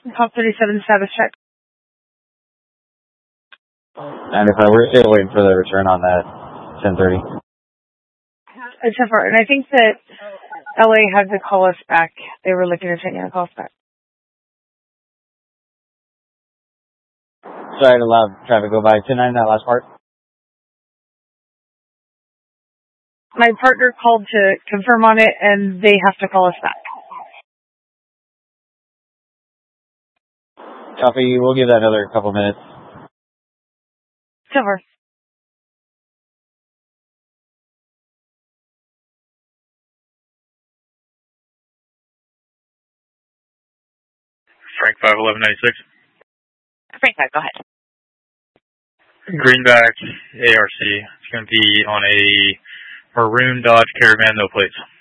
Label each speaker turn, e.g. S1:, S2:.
S1: Call 37 status check.
S2: 95, we're still waiting for the return on that 1030.
S1: It's so far, and I think that LA had to call us back. They were looking at taking a call back.
S2: Sorry to allow traffic go by. 2-9, that last part.
S1: My partner called to confirm on it, and they have to call us back.
S2: Copy. We'll give that another couple minutes.
S1: So far.
S3: Frank 51196.
S1: Frank, go ahead.
S3: Greenback ARC. It's going to be on a maroon Dodge Caravan, no plates.